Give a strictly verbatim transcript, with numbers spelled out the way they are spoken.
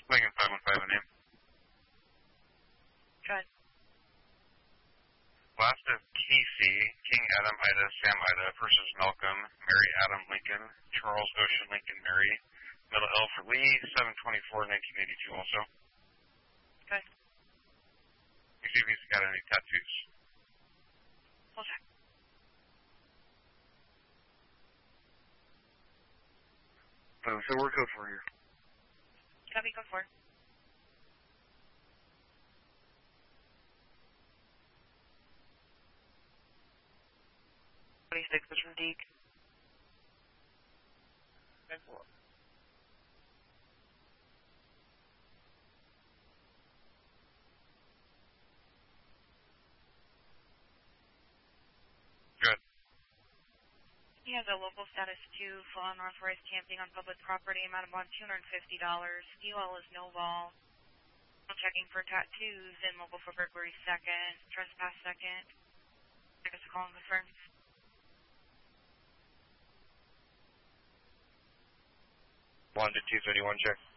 Lincoln five one five, a name. Go ahead. Last of Casey, King Adam Ida, Sam Ida versus Malcolm, Mary Adam Lincoln, Charles Ocean Lincoln Mary, middle L for Lee, seven twenty-four nineteen eighty-two also. Okay. You see if he's got any tattoos. We'll check. Oh, so we're code for you. Copy, code four. twenty-six is from Deke. ten four. Good. He has a local status two, full unauthorized camping on public property, amount of one two hundred fifty dollars. D L is no ball. I'm checking for tattoos and mobile for burglary second, trespass second. I guess a call and confirm. one to two thirty-one, check.